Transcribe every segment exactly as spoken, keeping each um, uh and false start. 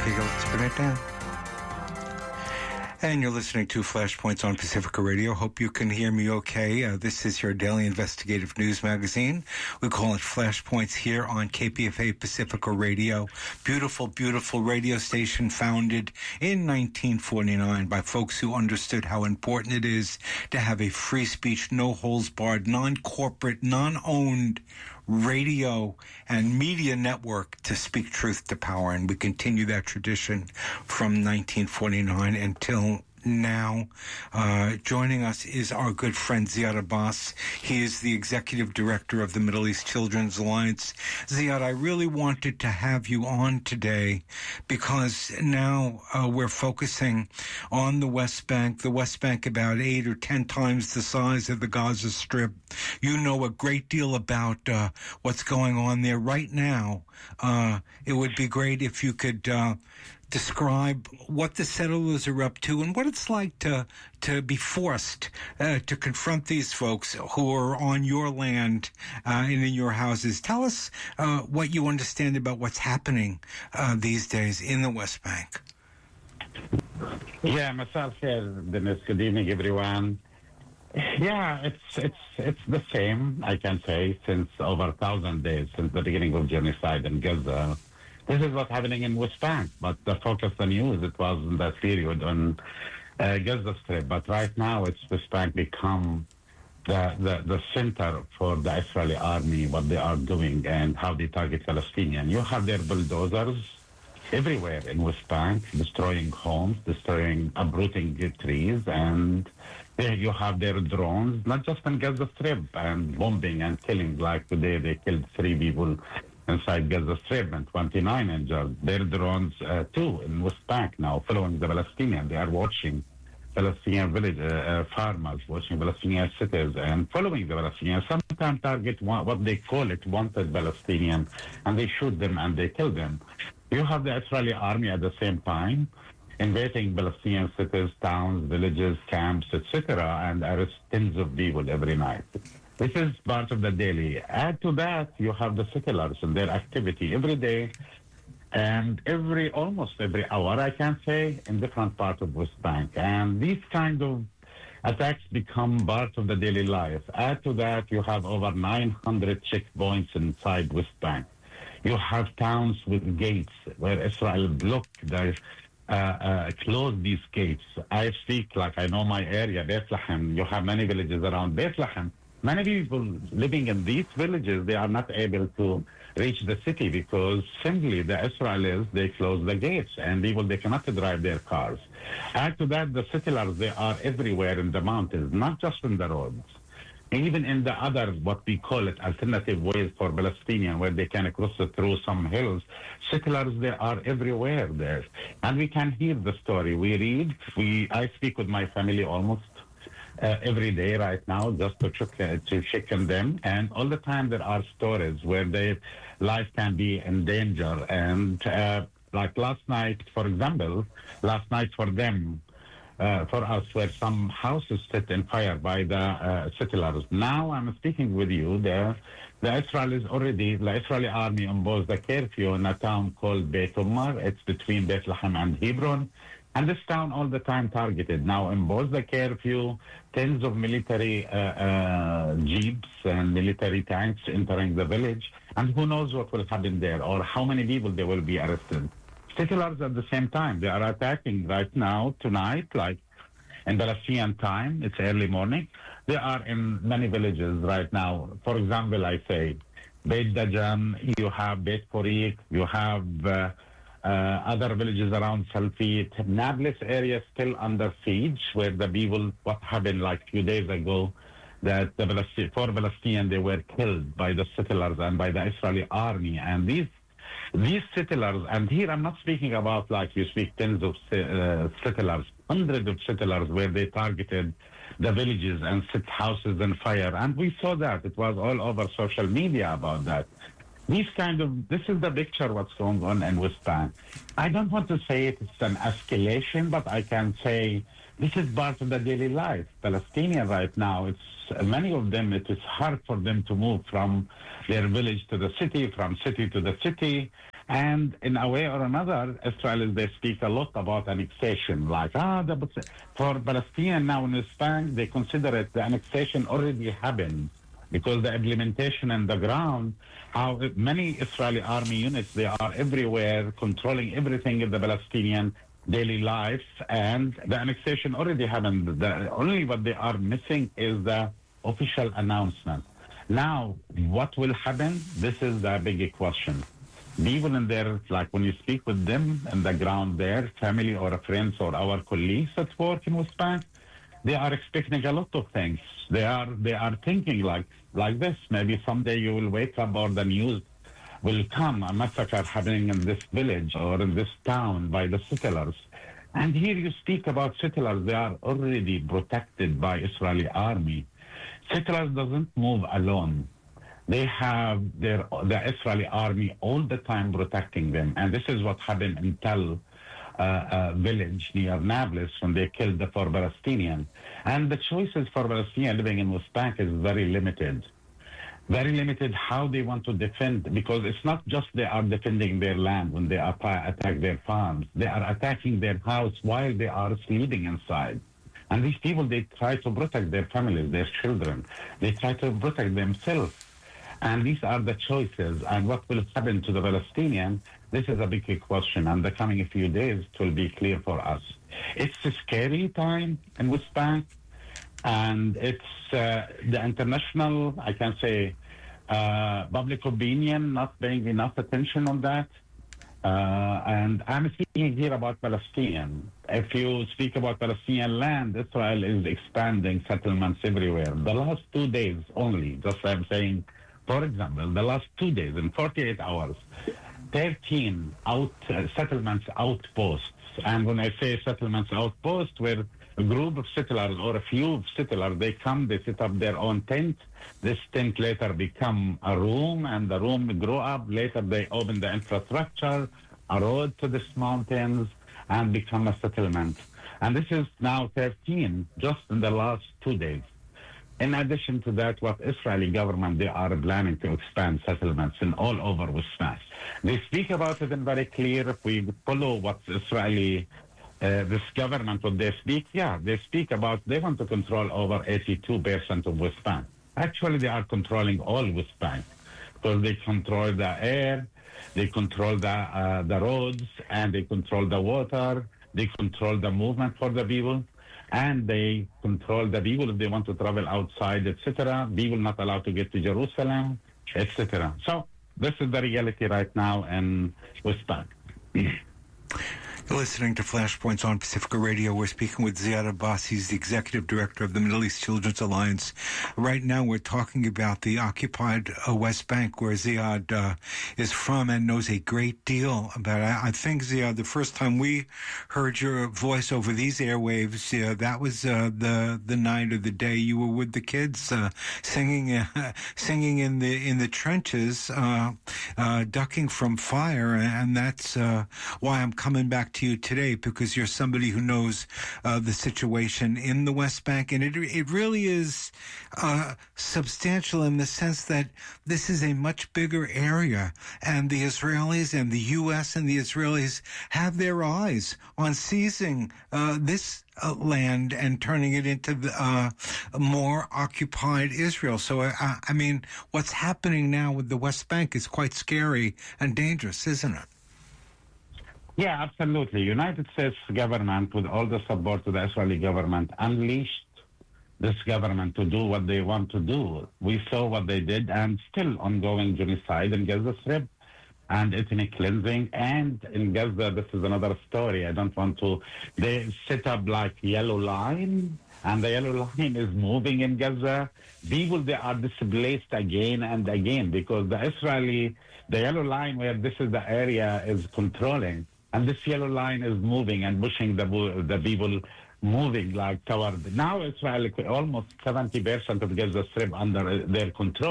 Okay, let's put it down. And you're listening to Flashpoints on Pacifica Radio. Hope you can hear me okay. Uh, this is your daily investigative news magazine. We call it Flashpoints here on K P F A Pacifica Radio. Beautiful, beautiful radio station founded in nineteen forty-nine by folks who understood how important it is to have a free speech, no holds barred, non-corporate, non-owned radio and media network to speak truth to power. And we continue that tradition from nineteen forty-nine until now. Uh, joining us is our good friend Ziad Abbas. He is the executive director of the Middle East Children's Alliance. Ziad, I really wanted to have you on today because now uh, we're focusing on the West Bank. The West Bank about eight or ten times the size of the Gaza Strip. You know a great deal about uh, what's going on there right now. Uh, it would be great if you could uh, describe what the settlers are up to and what it's like to to be forced uh, to confront these folks who are on your land uh, and in your houses. Tell us uh, what you understand about what's happening uh, these days in the West Bank. Yeah, myself here, Dennis. Good evening, everyone. Yeah, it's it's it's the same, I can say, since over a thousand days, since the beginning of genocide in Gaza. This is what's happening in West Bank, but the focus on news, it was in that period on uh, Gaza Strip. But right now, it's West Bank become the, the, the center for the Israeli army, what they are doing and how they target Palestinians. You have their bulldozers everywhere in West Bank, destroying homes, destroying, uprooting trees, and there you have their drones, not just in Gaza Strip, and bombing and killing. Like today, they killed three people inside Gaza Strip and twenty-nine injured. Their drones, uh, too, in West Bank now, following the Palestinians. They are watching Palestinian village uh, uh, farmers, watching Palestinian cities, and following the Palestinians. Sometimes target one, what they call it wanted Palestinian, and they shoot them and they kill them. You have the Israeli army at the same time invading Palestinian cities, towns, villages, camps, et cetera, and arrest tens of people every night. This is part of the daily. Add to that, you have the settlers and their activity every day and every, almost every hour, I can say, in different parts of West Bank. And these kind of attacks become part of the daily life. Add to that, you have over nine hundred checkpoints inside West Bank. You have towns with gates where Israel blocked their Uh, uh, close these gates. I speak like I know my area, Bethlehem. You have many villages around Bethlehem. Many people living in these villages, they are not able to reach the city because simply the Israelis, they close the gates and people, they cannot drive their cars. Add to that, the settlers, they are everywhere in the mountains, not just in the roads. Even in the other, what we call it, alternative ways for Palestinians, where they can cross through some hills, settlers, they are everywhere there. And we can hear the story. We read, we I speak with my family almost uh, every day right now, just to check, uh, to check on them. And all the time there are stories where their life can be in danger. And uh, like last night, for example, last night for them, Uh, for us, where some houses set in fire by the uh, settlers. Now I'm speaking with you. The, the Israelis already, the Israeli army imposed a curfew in a town called Beit Umar. It's between Bethlehem and Hebron. And this town all the time targeted. Now imposed the curfew, tens of military uh, uh, jeeps and military tanks entering the village. And who knows what will happen there or how many people they will be arrested. Settlers at the same time, they are attacking right now, tonight, like in Palestinian time, it's early morning. They are in many villages right now. For example, I say, Beit Dajan, you have Beit Porik, you have uh, uh, other villages around Salfit. Nablus area still under siege, where the people, what happened like a few days ago, that the Palestinian, four Palestinians, they were killed by the settlers and by the Israeli army. And these These settlers, and here I'm not speaking about like you speak tens of uh, settlers, hundreds of settlers where they targeted the villages and set houses on fire. And we saw that. It was all over social media about that. These kind of, this is the picture what's going on in West Bank. I don't want to say it's an escalation, but I can say this is part of the daily life. Palestinian right now, it's many of them, it is hard for them to move from their village to the city, from city to the city. And in a way or another, Israelis, they speak a lot about annexation. Like, ah, the, for Palestinians now in West Bank, they consider it the annexation already happened because the implementation on the ground, how many Israeli army units, they are everywhere, controlling everything in the Palestinian daily life, and the annexation already happened. The, only what they are missing is the official announcement. Now, what will happen? This is the big question. People in there, like when you speak with them on the ground there, family or friends or our colleagues at work in West Bank, they are expecting a lot of things. They are they are thinking like like this. Maybe someday you will wake up or the news will come, a massacre happening in this village or in this town by the settlers. And here you speak about settlers. They are already protected by Israeli army. Settlers doesn't move alone. They have their the Israeli army all the time protecting them. And this is what happened in Tel uh, uh, village near Nablus when they killed the four Palestinians. And the choices for Palestinians living in West Bank is very limited. Very limited how they want to defend, because it's not just they are defending their land when they attack their farms. They are attacking their house while they are sleeping inside. And these people, they try to protect their families, their children. They try to protect themselves. And these are the choices. And what will happen to the Palestinians, this is a big question. And the coming few days, it will be clear for us. It's a scary time in West Bank. And it's uh, the international, I can say, uh, public opinion not paying enough attention on that. Uh, and I'm speaking here about Palestinian. If you speak about Palestinian land, Israel is expanding settlements everywhere. The last two days only, just I'm saying, for example, the last two days, in forty-eight hours, thirteen out, uh, settlements outposts. And when I say settlements outposts, where a group of settlers or a few settlers, they come, they set up their own tent. This tent later become a room, and the room grow up. Later they open the infrastructure, a road to these mountains, and become a settlement. And this is now thirteen, just in the last two days. In addition to that, what Israeli government, they are planning to expand settlements in all over West Bank. They speak about it in very clear. If we follow what Israeli Uh, this government, what they speak, yeah, they speak about, they want to control over eighty-two percent of West Bank. Actually, they are controlling all West Bank because they control the air, they control the, uh, the roads, and they control the water, they control the movement for the people, and they control the people if they want to travel outside, et cetera. People not allowed to get to Jerusalem, et cetera. So this is the reality right now in West Bank. You're listening to Flashpoints on Pacifica Radio. We're speaking with Ziad Abbas. He's the executive director of the Middle East Children's Alliance. Right now, we're talking about the occupied uh, West Bank, where Ziad uh, is from and knows a great deal about. I, I think, Ziad, the first time we heard your voice over these airwaves, uh, that was uh, the the night or the day you were with the kids uh, singing, uh, singing in the in the trenches, uh, uh, ducking from fire, and that's uh, why I'm coming back to you today, because you're somebody who knows uh, the situation in the West Bank, and it it really is uh, substantial in the sense that this is a much bigger area, and the Israelis and the U S and the Israelis have their eyes on seizing uh, this uh, land and turning it into the, uh, more occupied Israel. So, uh, I mean, what's happening now with the West Bank is quite scary and dangerous, isn't it? Yeah, absolutely. United States government, with all the support to the Israeli government, unleashed this government to do what they want to do. We saw what they did, and still ongoing genocide in Gaza Strip and ethnic cleansing. And in Gaza, this is another story. I don't want to. They set up like yellow line, and the yellow line is moving in Gaza. People, they are displaced again and again because the Israeli, the yellow line where this is the area is controlling. And this yellow line is moving and pushing the the people moving like toward. Now Israel, almost seventy percent of Gaza Strip under their control.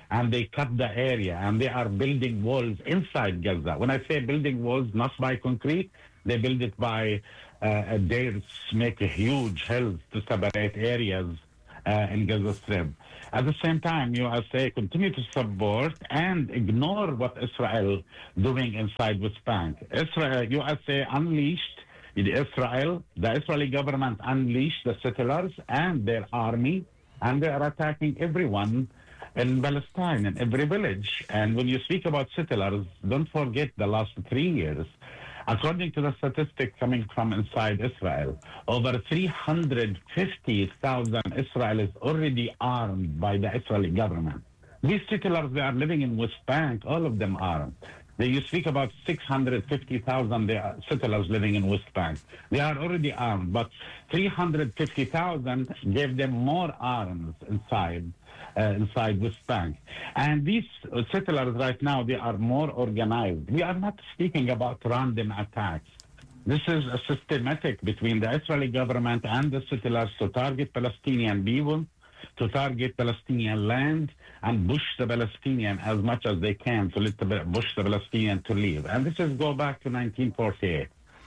and they cut the area, and they are building walls inside Gaza. When I say building walls, not by concrete, they build it by uh, they make a huge hills to separate areas uh, in Gaza Strip. At the same time, U S A continue to support and ignore what Israel doing inside West Bank. Israel, U S A unleashed the Israel, the Israeli government unleashed the settlers and their army, and they are attacking everyone in Palestine, in every village. And when you speak about settlers, don't forget the last three years. According to the statistic coming from inside Israel, over three hundred fifty thousand Israelis already armed by the Israeli government. These settlers, they are living in West Bank, all of them armed. You speak about six hundred fifty thousand settlers living in West Bank. They are already armed, but three hundred fifty thousand gave them more arms inside uh, inside West Bank. And these settlers right now, they are more organized. We are not speaking about random attacks. This is a systematic between the Israeli government and the settlers to target Palestinian people, to target Palestinian land, and push the Palestinian as much as they can to let the, push the Palestinian to leave. And this is go back to nineteen forty-eight.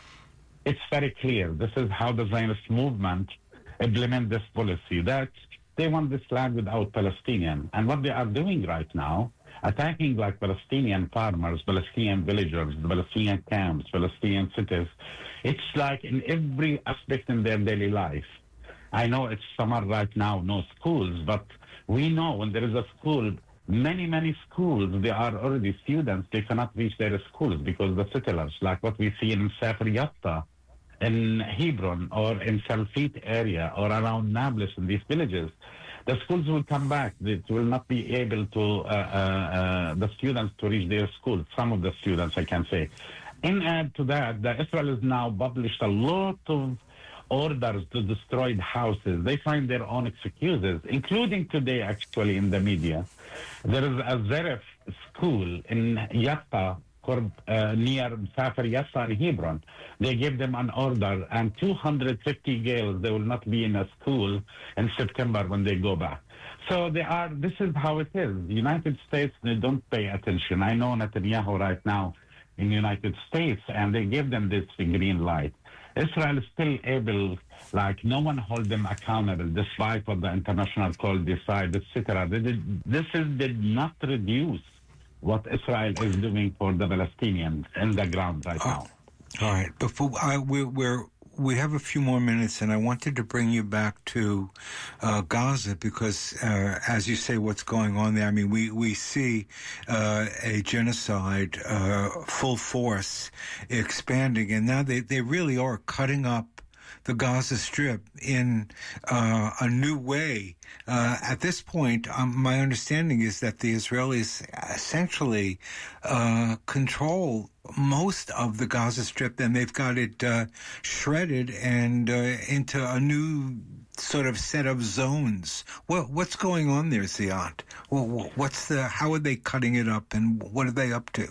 It's very clear. This is how the Zionist movement implement this policy, that they want this land without Palestinian. And what they are doing right now, attacking like Palestinian farmers, Palestinian villagers, the Palestinian camps, Palestinian cities. It's like in every aspect in their daily life. I know it's summer right now, no schools, but we know when there is a school, many, many schools, they are already students, they cannot reach their schools because the settlers, like what we see in Sefer Yatta, in Hebron, or in Salfit area, or around Nablus, in these villages, the schools will come back. It will not be able to, uh, uh, uh, the students to reach their schools, some of the students, I can say. In add to that, the Israelis now published a lot of orders to destroy houses. They find their own excuses, including today, actually, in the media. There is a Zaref school in Yatta, uh, near Sefer Yatta in Hebron. They gave them an order, and two hundred fifty girls, they will not be in a school in September when they go back. So they are, this is how it is. The United States, they don't pay attention. I know Netanyahu right now in the United States, and they give them this green light. Israel is still able, like, no one hold them accountable, despite what the international court decide, et cetera. This is, did not reduce what Israel is doing for the Palestinians in the ground right now. Oh, all right. Before I, we're, we're we have a few more minutes, and I wanted to bring you back to uh, Gaza because, uh, as you say, what's going on there? I mean, we we see uh, a genocide uh, full force expanding, and now they, they really are cutting up the Gaza Strip in uh, a new way. Uh, at this point, um, my understanding is that the Israelis essentially uh, control most of the Gaza Strip, and they've got it uh, shredded and uh, into a new sort of set of zones. What, what's going on there, Ziad? Well, what's the? How are they cutting it up, and what are they up to?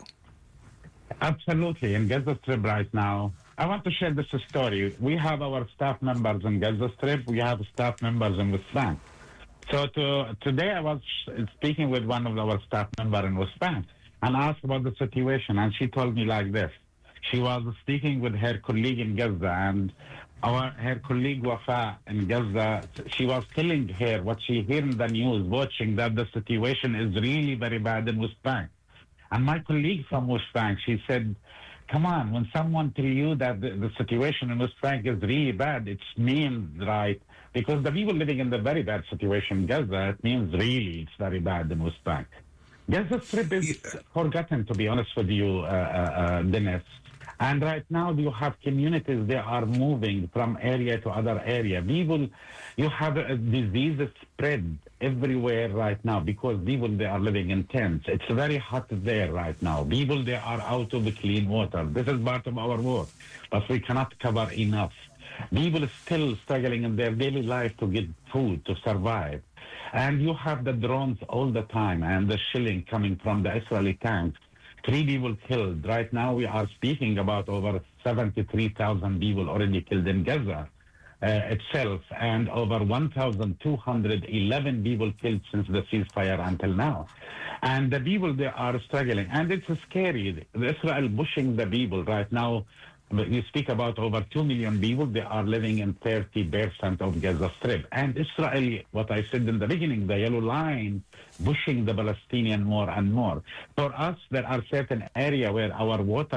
Absolutely. In Gaza Strip right now, I want to share this story. We have our staff members in Gaza Strip. We have staff members in West Bank. So to, today I was speaking with one of our staff members in West Bank and asked about the situation, and she told me like this. She was speaking with her colleague in Gaza, and our her colleague Wafa in Gaza, she was telling her what she heard in the news, watching that the situation is really very bad in West Bank. And my colleague from West Bank, she said, come on, when someone tell you that the, the situation in West Bank is really bad, it means right, because the people living in the very bad situation in Gaza, it means really it's very bad in West Bank. Gaza Strip is yeah. forgotten, to be honest with you, uh, uh, Dennis. And right now you have communities, they are moving from area to other area. People, you have a disease spread everywhere right now because people, they are living in tents. It's very hot there right now. People, they are out of the clean water. This is part of our work, but we cannot cover enough. People are still struggling in their daily life to get food, to survive. And you have the drones all the time and the shelling coming from the Israeli tanks. Three people killed. Right now we are speaking about over seventy-three thousand people already killed in Gaza. uh, itself, and over one thousand two hundred eleven people killed since the ceasefire until now. And the people, they are struggling. And it's scary. Israel pushing the people right now. You speak about over two million people. They are living in thirty percent of Gaza Strip. And Israel, what I said in the beginning, the yellow line, pushing the Palestinian more and more. For us, there are certain areas where our water